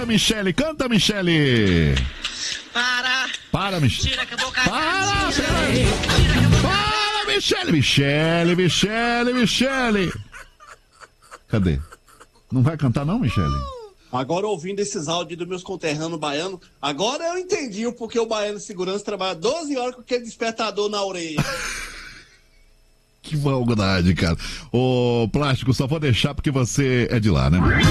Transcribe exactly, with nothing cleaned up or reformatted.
Michele, canta, Michele. Para. Para, Michele. Tira que eu vou cagar. Para, Tira, peraí. tira que eu vou cagar. Para, Michele, Michele, Michele, Michele. Cadê? Não vai cantar não, Michele? Agora, ouvindo esses áudios dos meus conterrâneos baianos, agora eu entendi o porquê o baiano de segurança trabalha doze horas com aquele despertador na orelha. Que maldade, cara. Ô, Plástico, só vou deixar porque você é de lá, né?